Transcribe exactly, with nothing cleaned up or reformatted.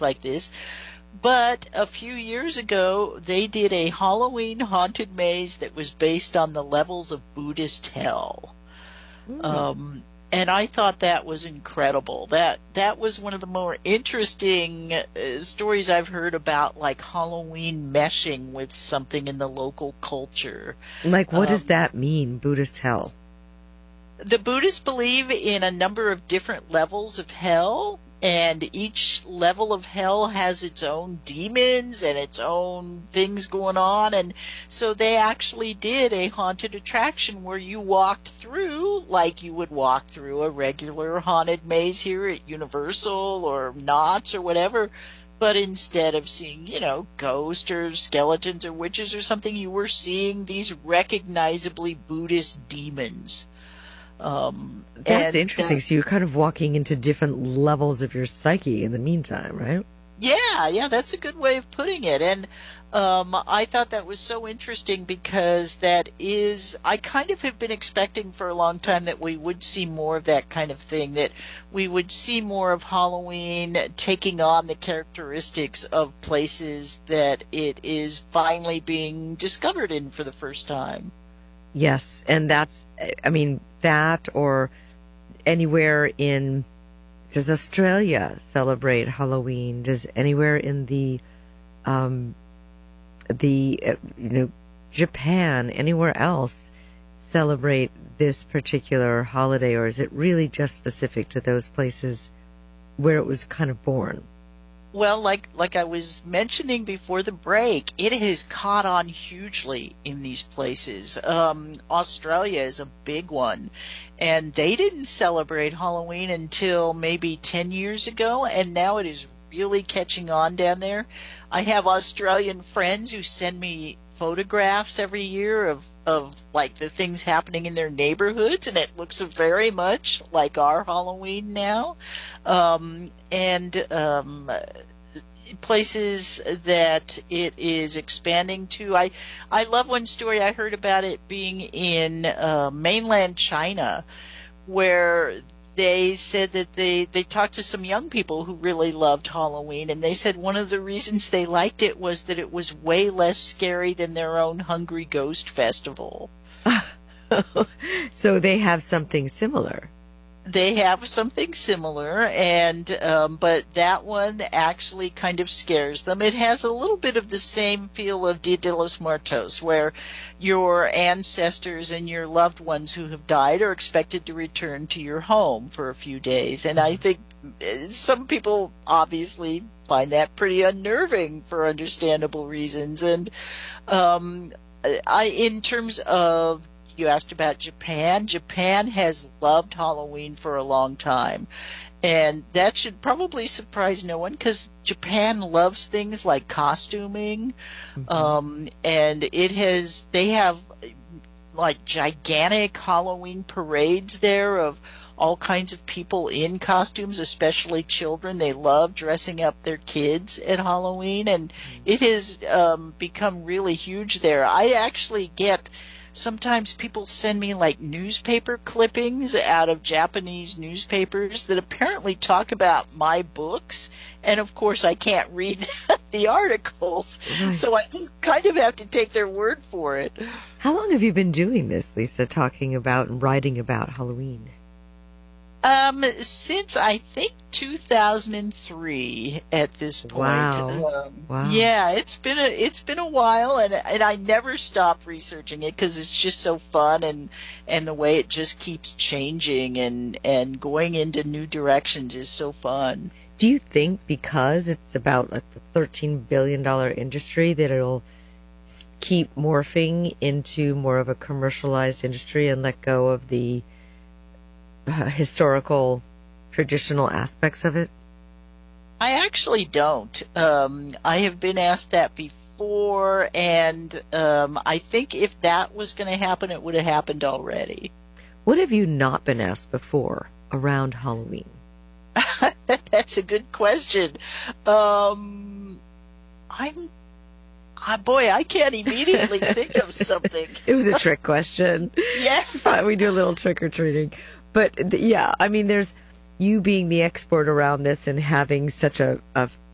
like this. But a few years ago, they did a Halloween haunted maze that was based on the levels of Buddhist hell. Mm. Um, and I thought that was incredible. That that was one of the more interesting uh, stories I've heard about, like Halloween meshing with something in the local culture. Like, what Um, does that mean, Buddhist hell? The Buddhists believe in a number of different levels of hell, and each level of hell has its own demons and its own things going on. And so they actually did a haunted attraction where you walked through like you would walk through a regular haunted maze here at Universal or Knott's or whatever. But instead of seeing, you know, ghosts or skeletons or witches or something, you were seeing these recognizably Buddhist demons. Um, That's and interesting. that- So you're kind of walking into different levels of your psyche in the meantime, right? Yeah, yeah, that's a good way of putting it. And um, I thought that was so interesting because that is, I kind of have been expecting for a long time that we would see more of that kind of thing, that we would see more of Halloween taking on the characteristics of places that it is finally being discovered in for the first time. Yes, and that's, I mean, that or anywhere in, does Australia celebrate Halloween? Does anywhere in the, um, the, uh, you know, Japan, anywhere else celebrate this particular holiday, or is it really just specific to those places where it was kind of born? Well, like like I was mentioning before the break, it has caught on hugely in these places. Um, Australia is a big one, and they didn't celebrate Halloween until maybe ten years ago, and now it is really catching on down there. I have Australian friends who send me photographs every year of, of like the things happening in their neighborhoods, and it looks very much like our Halloween now. Um, and um, places that it is expanding to. I, I love one story I heard about it being in uh, mainland China, where they said that they, they talked to some young people who really loved Halloween, and they said one of the reasons they liked it was that it was way less scary than their own Hungry Ghost Festival. So they have something similar. They have something similar, and um, but that one actually kind of scares them. It has a little bit of the same feel of Dia de los Muertos, where your ancestors and your loved ones who have died are expected to return to your home for a few days. And I think some people obviously find that pretty unnerving for understandable reasons. And um, I, in terms of, you asked about Japan. Japan has loved Halloween for a long time. And that should probably surprise no one because Japan loves things like costuming. Mm-hmm. Um, and it has, they have like gigantic Halloween parades there of all kinds of people in costumes, especially children. They love dressing up their kids at Halloween. And it has um, become really huge there. I actually get... Sometimes people send me like newspaper clippings out of Japanese newspapers that apparently talk about my books. And of course I can't read the articles. Right. So I just kind of have to take their word for it. How long have you been doing this, Lisa, talking about and writing about Halloween? Um, since I think two thousand three at this point. Wow. Um, wow. Yeah, it's been a it's been a while, and and I never stop researching it because it's just so fun, and and the way it just keeps changing and and going into new directions is so fun. Do you think because it's about like the thirteen billion dollars industry that it'll keep morphing into more of a commercialized industry and let go of the Uh, historical, traditional aspects of it? I actually don't. Um, I have been asked that before, and um, I think if that was going to happen, it would have happened already. What have you not been asked before around Halloween? That's a good question. Um, I'm, ah, boy, I can't immediately think of something. It was a trick question. Yeah. We do a little trick-or-treating. But, yeah, I mean, there's you being the expert around this and having such a, a